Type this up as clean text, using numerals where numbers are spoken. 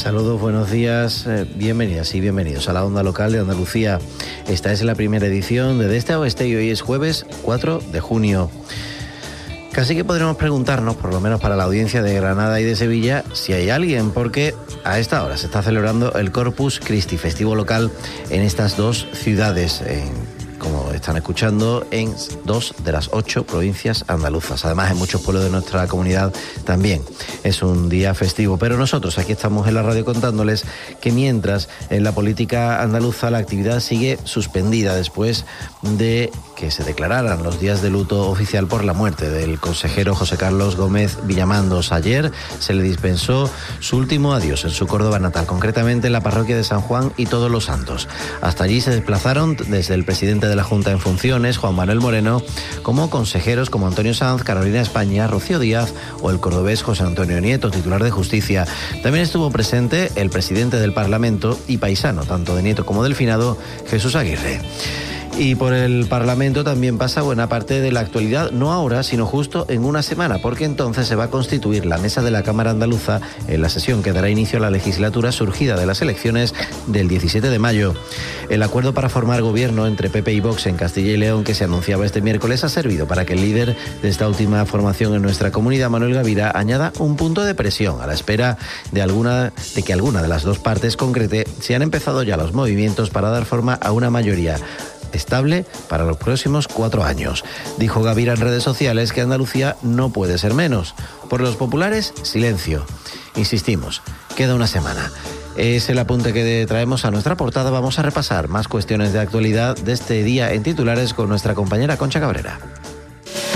Saludos, buenos días, bienvenidas y bienvenidos a la Onda Local de Andalucía. Esta es la primera edición de Este a Oeste y hoy es jueves 4 de junio. Casi que podremos preguntarnos, por lo menos para la audiencia de Granada y de Sevilla, si hay alguien, porque a esta hora se está celebrando el Corpus Christi, festivo local en estas dos ciudades, como están escuchando, en 2 de las 8 provincias andaluzas. Además, en muchos pueblos de nuestra comunidad también es un día festivo. Pero nosotros aquí estamos en la radio contándoles que mientras en la política andaluza la actividad sigue suspendida después de que se declararan los días de luto oficial por la muerte del consejero José Carlos Gómez Villamandos. Ayer se le dispensó su último adiós en su Córdoba natal, concretamente en la parroquia de San Juan y Todos los Santos. Hasta allí se desplazaron desde el presidente de la Junta en funciones, Juan Manuel Moreno, como consejeros como Antonio Sanz, Carolina España, Rocío Díaz o el cordobés José Antonio Nieto, titular de Justicia. También estuvo presente el presidente del Parlamento y paisano, tanto de Nieto como del finado, Jesús Aguirre. Y por el Parlamento también pasa buena parte de la actualidad, no ahora, sino justo en una semana, porque entonces se va a constituir la mesa de la Cámara Andaluza en la sesión que dará inicio a la legislatura surgida de las elecciones del 17 de mayo. El acuerdo para formar gobierno entre PP y Vox en Castilla y León, que se anunciaba este miércoles, ha servido para que el líder de esta última formación en nuestra comunidad, Manuel Gavira, añada un punto de presión a la espera de que alguna de las dos partes concrete si han empezado ya los movimientos para dar forma a una mayoría estable para los próximos 4 años. Dijo Gavira en redes sociales que Andalucía no puede ser menos. Por los populares, silencio. Insistimos, queda una semana. Es el apunte que traemos a nuestra portada. Vamos a repasar más cuestiones de actualidad de este día en titulares con nuestra compañera Concha Cabrera.